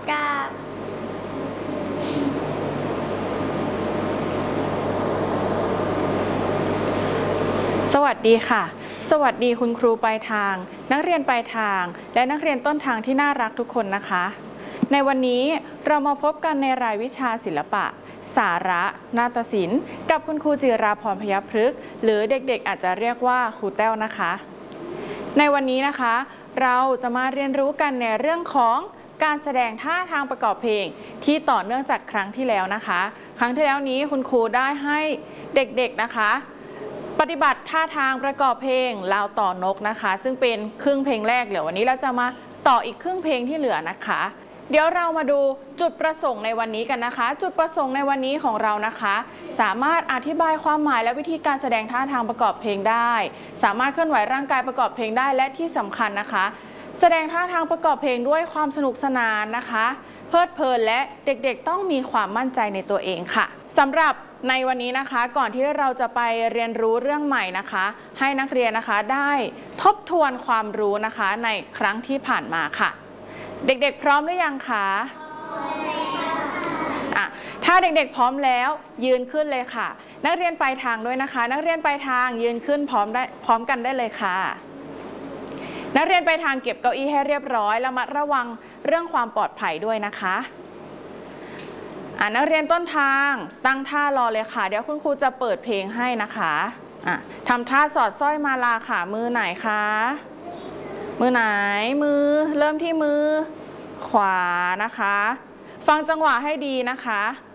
กราบสวัสดีค่ะสวัสดีคุณครูปลายทางนักเรียนปลายทางและนักเรียนต้นทางที่น่ารักทุกคนนะคะในวันนี้เรามาพบกันในรายวิชาศิลปะสาระนาฏศิลป์กับคุณครูจิราพรพยัคฆ์พฤกษ์หรือเด็กๆอาจจะเรียกว่าครูแต้วนะคะในวันนี้นะคะเราจะมาเรียนรู้กันในเรื่องของการแสดงท่าทางประกอบเพลงที่ต่อเนื่องจากครั้งที่แล้วนะคะครั้งที่แล้วนี้คุณครูได้ให้เด็กๆนะคะปฏิบัติท่าทางประกอบเพลงลาวต่อนกนะคะซึ่งเป็นครึ่งเพลงแรกเดี๋ยววันนี้เราจะมาต่ออีกครึ่งเพลงที่เหลือนะคะเดี๋ยวเรามาดูจุดประสงค์ในวันนี้กันนะคะจุดประสงค์ในวันนี้ของเรานะคะสามารถอธิบายความหมายและวิธีการแสดงท่าทางประกอบเพลงได้สามารถเคลื่อนไหวร่างกายประกอบเพลงได้และที่สำคัญนะคะแสดงท่าทางประกอบเพลงด้วยความสนุกสนานนะคะเพลิดเพลินและเด็กๆต้องมีความมั่นใจในตัวเองค่ะสำหรับในวันนี้นะคะก่อนที่เราจะไปเรียนรู้เรื่องใหม่นะคะให้นักเรียนนะคะได้ทบทวนความรู้นะคะในครั้งที่ผ่านมาค่ะเด็กๆพร้อมหรือยังคะถ้าเด็กๆพร้อมแล้วยืนขึ้นเลยค่ะนักเรียนปลายทางด้วยนะคะนักเรียนปลายทางยืนขึ้นพร้อมกันได้เลยค่ะนักเรียนปลายทางเก็บเก้าอี้ให้เรียบร้อยระมัดระวังเรื่องความปลอดภัยด้วยนะคะนักเรียนต้นทางตั้งท่ารอเลยค่ะเดี๋ยวคุณครูจะเปิดเพลงให้นะคะทำท่าสอดสร้อยมาลาค่ะมือไหนคะมือไหนมือเริ่มที่มือขวานะคะฟังจังหวะให้ดีนะคะ